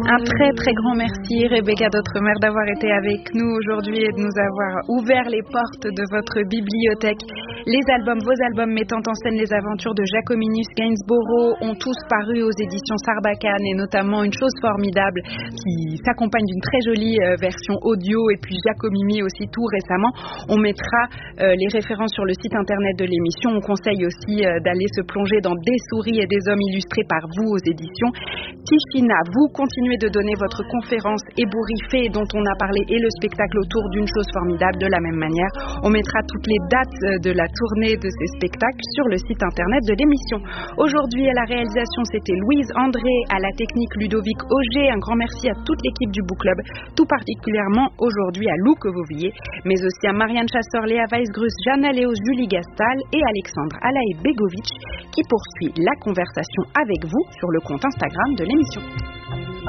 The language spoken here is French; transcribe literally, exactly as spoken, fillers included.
Un très très grand merci Rebecca d'Outremer d'avoir été avec nous aujourd'hui et de nous avoir ouvert les portes de votre bibliothèque. Les albums, vos albums mettant en scène les aventures de Jacominus Gainsborough ont tous paru aux éditions Sarbacane et notamment Une chose formidable qui s'accompagne d'une très jolie euh, version audio et puis Jacomimi aussi tout récemment. On mettra euh, les références sur le site internet de l'émission. On conseille aussi euh, d'aller se plonger dans Des souris et des hommes illustrés par vous aux éditions Tichina. Vous continuez de donner votre conférence ébouriffée dont on a parlé et le spectacle autour d'Une chose formidable de la même manière. On mettra toutes les dates de la tournée de ces spectacles sur le site internet de l'émission. Aujourd'hui à la réalisation c'était Louise André, à la technique Ludovic Auger. Un grand merci à toute l'équipe du Book Club, tout particulièrement aujourd'hui à Lou Quevilliers, mais aussi à Marianne Chasseur, Léa Weisgrus, Jeanne Léo, Julie Gastal et Alexandre Alaï-Begovic qui poursuit la conversation avec vous sur le compte Instagram de l'émission.